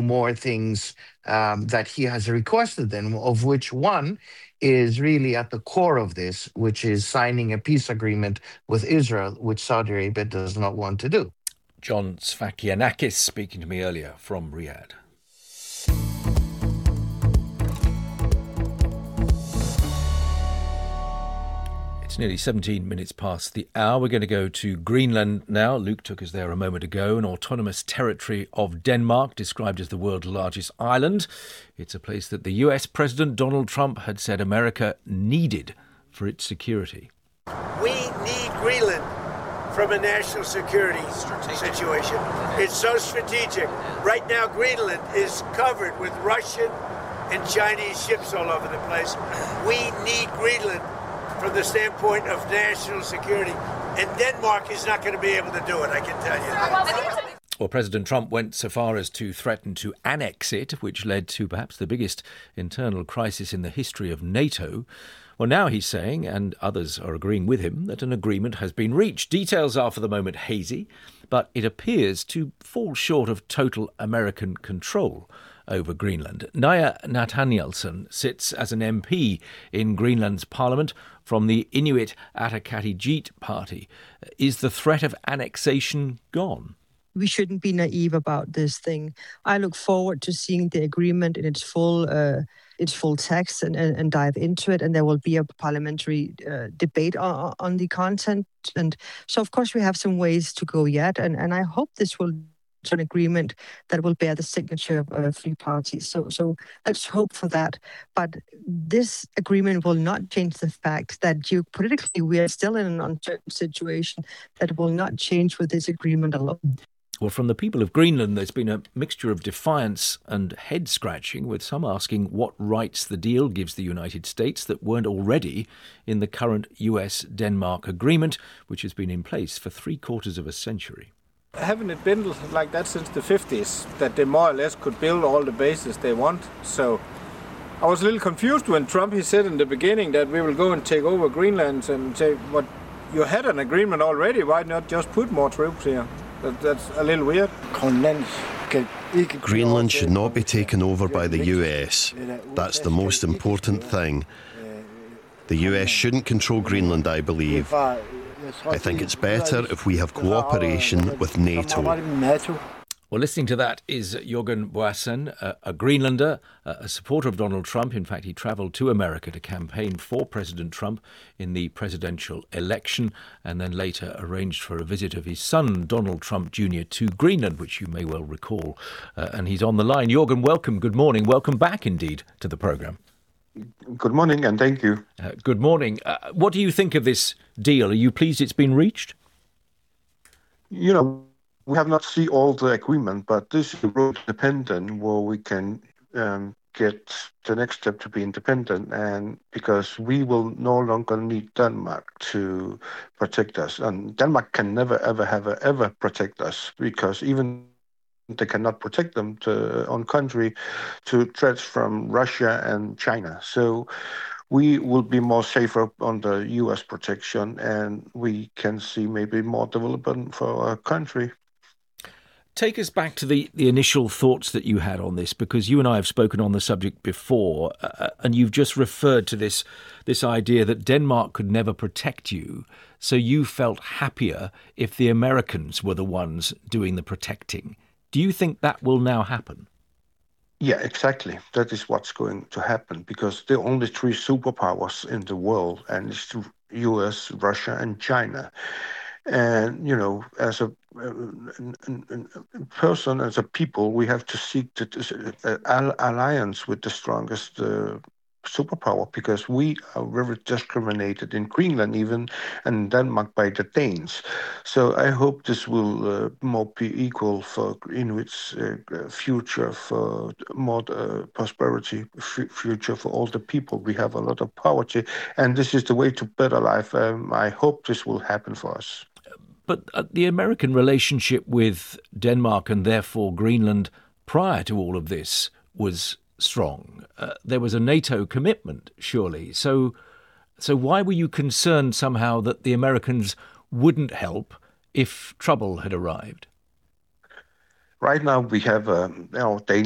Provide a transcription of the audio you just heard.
more things that he has requested, and of which one is really at the core of this, which is signing a peace agreement with Israel, which Saudi Arabia does not want to do. John Sfakianakis speaking to me earlier from Riyadh. It's nearly 17 minutes past the hour. We're going to go to Greenland now. Luke took us there a moment ago, an autonomous territory of Denmark, described as the world's largest island. It's a place that the US President Donald Trump had said America needed for its security. We need Greenland from a national security situation. It's so strategic. Right now, Greenland is covered with Russian and Chinese ships all over the place. We need Greenland from the standpoint of national security. And Denmark is not going to be able to do it, I can tell you that. Well, President Trump went so far as to threaten to annex it, which led to perhaps the biggest internal crisis in the history of NATO. Well, now he's saying, and others are agreeing with him, that an agreement has been reached. Details are for the moment hazy, but it appears to fall short of total American control over Greenland. Naya Nathanielsen sits as an MP in Greenland's parliament from the Inuit Ataqatigiit party. Is the threat of annexation gone? We shouldn't be naive about this thing. I look forward to seeing the agreement in its full text and dive into it, and there will be a parliamentary debate on the content. And so, of course, we have some ways to go yet, and I hope this will an agreement that will bear the signature of three parties. So let's hope for that. But this agreement will not change the fact that geopolitically we are still in an uncertain situation that will not change with this agreement alone. Well, from the people of Greenland, there's been a mixture of defiance and head-scratching, with some asking what rights the deal gives the United States that weren't already in the current US-Denmark agreement, which has been in place for 3/4 of a century. Haven't it been like that since the 50s, that they more or less could build all the bases they want? So I was a little confused when Trump, he said in the beginning that we will go and take over Greenland and say, what, you had an agreement already, why not just put more troops here? That's a little weird. Greenland should not be taken over by the US. That's the most important thing. The US shouldn't control Greenland, I believe. I think it's better if we have cooperation with NATO. Well, listening to that is Jørgen Boasen, a Greenlander, a supporter of Donald Trump. In fact, he travelled to America to campaign for President Trump in the presidential election, and then later arranged for a visit of his son, Donald Trump Jr., to Greenland, which you may well recall. And he's on the line. Jørgen, welcome. Good morning. Welcome back, indeed, to the programme. Good morning, and thank you. Good morning. What do you think of this deal? Are you pleased it's been reached? You know, we have not seen all the agreement, but this is a road independent where we can get the next step to be independent, and because we will no longer need Denmark to protect us. And Denmark can never, ever protect us, because even they cannot protect them on country to threats from Russia and China. So we will be more safer under U.S. protection, and we can see maybe more development for our country. Take us back to the initial thoughts that you had on this, because you and I have spoken on the subject before, and you've just referred to this idea that Denmark could never protect you, so you felt happier if the Americans were the ones doing the protecting. Do you think that will now happen? Yeah, exactly. That is what's going to happen, because there are only three superpowers in the world, and it's the US, Russia, and China. And, you know, as a person, as a people, we have to seek the alliance with the strongest superpower, because we are very discriminated in Greenland even, and Denmark by the Danes. So I hope this will more be equal for Inuits' future, for more prosperity, future for all the people. We have a lot of poverty, and this is the way to better life. I hope this will happen for us. But the American relationship with Denmark and therefore Greenland prior to all of this was strong. There was a NATO commitment, surely. So why were you concerned somehow that the Americans wouldn't help if trouble had arrived? Right now we have